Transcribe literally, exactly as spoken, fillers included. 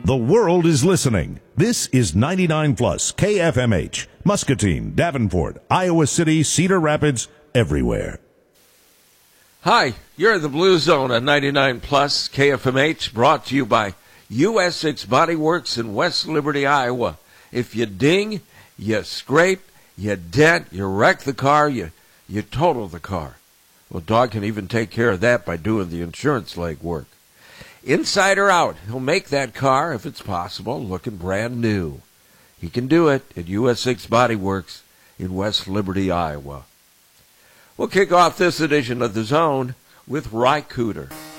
The world is listening. This is ninety-nine plus K F M H, Muscatine, Davenport, Iowa City, Cedar Rapids, everywhere. Hi, you're in the Blue Zone at ninety-nine plus K F M H, brought to you by U S six Body Works in West Liberty, Iowa. If you ding, you scrape, you dent, you wreck the car, you, you total the car. Well, Dog can even take care of that by doing the insurance legwork. Inside or out, he'll make that car, if it's possible, looking brand new. He can do it at U S six Body Works in West Liberty, Iowa. We'll kick off this edition of The Zone with Ry Cooder.